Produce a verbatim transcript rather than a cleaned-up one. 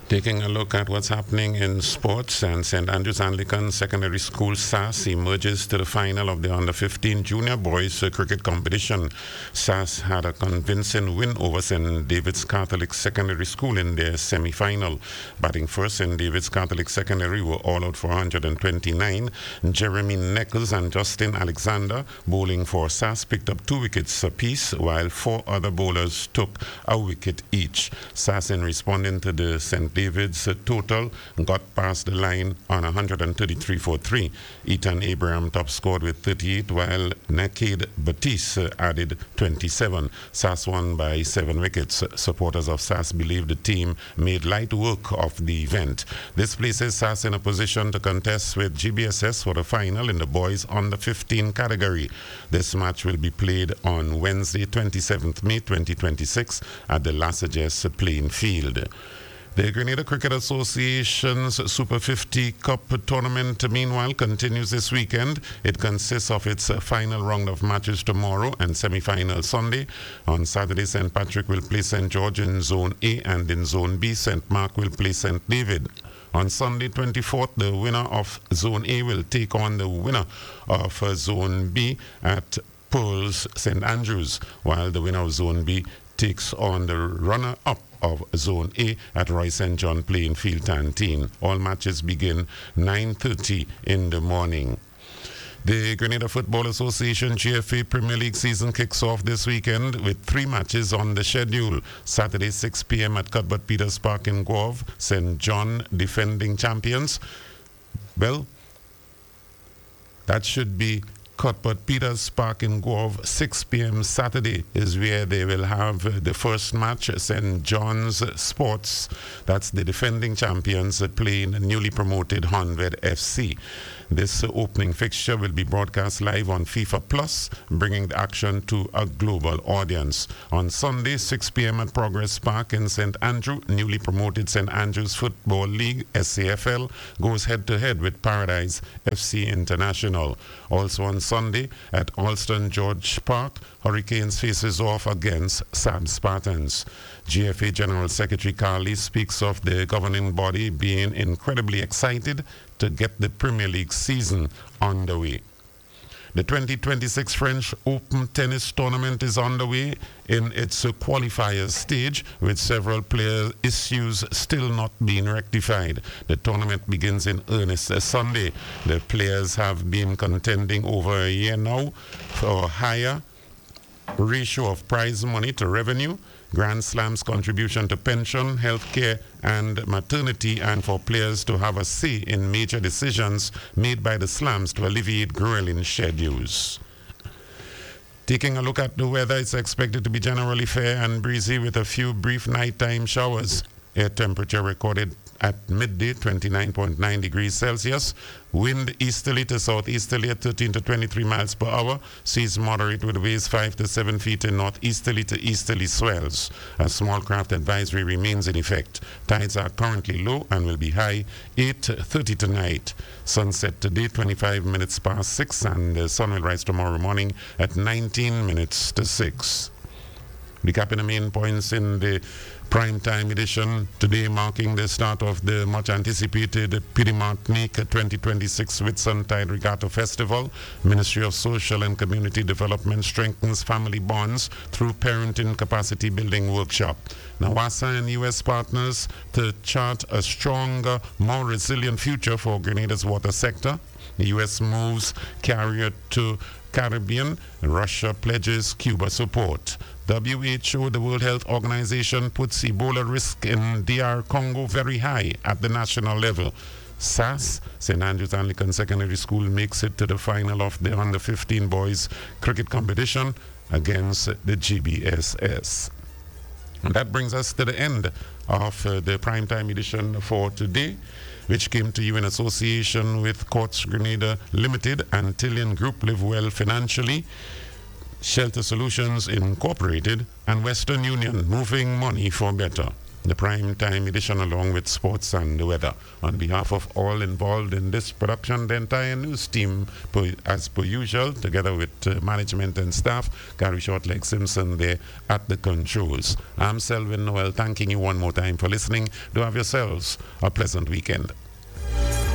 Taking a look at what's happening in sports, and Saint Andrews Anglican Secondary School S A S emerges to the final of the under fifteen junior boys uh, cricket competition. S A S had a convincing win over Saint David's Catholic Secondary School in their semi-final. Batting first, Saint David's Catholic Secondary were all out for one hundred twenty-nine. Jeremy Nichols and Justin Alexander, bowling for S A S, picked up two wickets apiece, while four other bowlers took a wicket each. S A S, in responding to the Saint David's uh, total, got past the line on one hundred thirty-three for three. Ethan Abraham top scored with thirty-eight, while Naked Batiste uh, added twenty-seven. S A S won by seven wickets. Supporters of S A S believe the team made light work of the event. This places S A S in a position to contest with G B S S for the final in the boys under fifteen category. This match will be played on Wednesday, twenty-seventh May twenty twenty-six at the Lasages playing field. The Grenada Cricket Association's Super fifty Cup tournament, meanwhile, continues this weekend. It consists of its uh, final round of matches tomorrow and semi-final Sunday. On Saturday, Saint Patrick will play Saint George in Zone A, and in Zone B, Saint Mark will play Saint David. On Sunday, twenty-fourth, the winner of Zone A will take on the winner of uh, Zone B at Pearls Saint Andrews, while the winner of Zone B takes on the runner-up of Zone A at Roy Saint John playing field Tantine. All matches begin nine thirty in the morning. The Grenada Football Association G F A Premier League season kicks off this weekend with three matches on the schedule. Saturday, six p m at Cuthbert Peters Park in Guelph, Saint John defending champions. Well, that should be Cuthbert Peters Park in Guelph. Six p m Saturday is where they will have uh, the first match. Saint John's Sports, that's the defending champions, uh, playing newly promoted Honved F C. This uh, opening fixture will be broadcast live on FIFA Plus, bringing the action to a global audience. On Sunday, six p m at Progress Park in Saint Andrew, newly promoted Saint Andrews Football League, S A F L, goes head-to-head with Paradise F C International. Also on Sunday at Alston George Park, Hurricanes faces off against Sam Spartans. G F A General Secretary Carly speaks of the governing body being incredibly excited to get the Premier League season underway. The twenty twenty-six French Open Tennis Tournament is underway in its qualifier stage, with several player issues still not being rectified. The tournament begins in earnest uh, Sunday. The players have been contending over a year now for a higher ratio of prize money to revenue, Grand Slam's contribution to pension, healthcare, and maternity, and for players to have a say in major decisions made by the slams to alleviate grueling schedules. Taking a look at the weather, it's expected to be generally fair and breezy with a few brief nighttime showers. Air temperature recorded at midday, twenty-nine point nine degrees Celsius. Wind easterly to southeasterly at thirteen to twenty-three miles per hour. Seas moderate with waves five to seven feet in northeasterly to easterly swells. A small craft advisory remains in effect. Tides are currently low and will be high eight thirty tonight. Sunset today, twenty-five minutes past six, and the sun will rise tomorrow morning at nineteen minutes to six. Recapping the main points in the prime time edition today, marking the start of the much anticipated Pidi Martinique twenty twenty-six Whitsuntide Regatta Festival. Ministry of Social and Community Development strengthens family bonds through parenting capacity building workshop. NAWASA and U S partners to chart a stronger, more resilient future for Grenada's water sector. The U S moves carrier to Caribbean. Russia pledges Cuba support. W H O, the World Health Organization, puts Ebola risk in D R Congo very high at the national level. S A S, Saint Andrews Anglican Secondary School, makes it to the final of the under fifteen boys cricket competition against the G B S S. And that brings us to the end of uh, the primetime edition for today, which came to you in association with Courts Grenada Limited, Antillian Group Live Well Financially, Shelter Solutions Incorporated, and Western Union, moving money for better. the prime time edition along with sports and the weather. On behalf of all involved in this production, the entire news team, per, as per usual, together with uh, management and staff, Gary Shortleg Simpson there at the controls. I'm Selwyn Noel, thanking you one more time for listening. Do have yourselves a pleasant weekend.